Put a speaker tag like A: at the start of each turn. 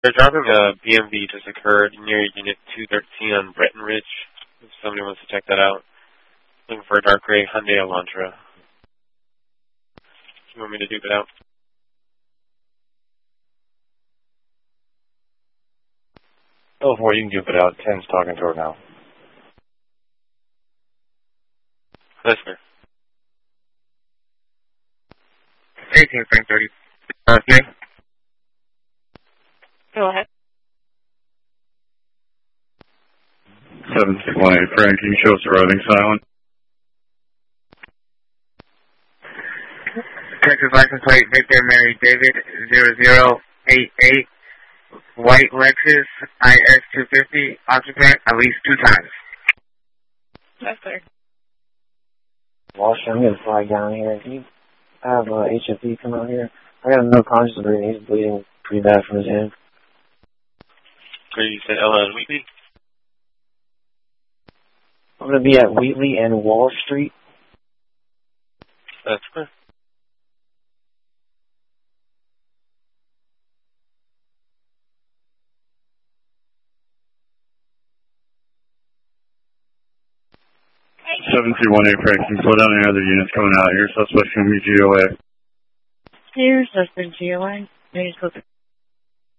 A: dropping a BMV just occurred near Unit 213 on Breton Ridge. If somebody wants to check that out. Looking for a dark gray Hyundai Elantra. You want me to dupe it out?
B: Oh, 4, you can dupe it out. 10's talking to her now.
A: That's fair.
C: 18, Frank 30. Okay.
D: Go ahead.
E: 718, Frank, can you show us the routing silent?
C: Texas license plate, Victor Mary David 0088, white Lexus IS 250, occupant at least 2 times.
D: That's clear.
F: Walsh, I'm going to fly down here. Can you have HFP come out here? I got no conscious breathing. He's bleeding pretty bad from his hand.
A: Great, you said Ella and Wheatley?
F: I'm going to be at Wheatley and Wall Street.
A: That's clear.
E: Hey. 7218, Frank, can you slow down any other units coming out here? Suspect's going to be GOA.
D: Here's suspect GOA. Maybe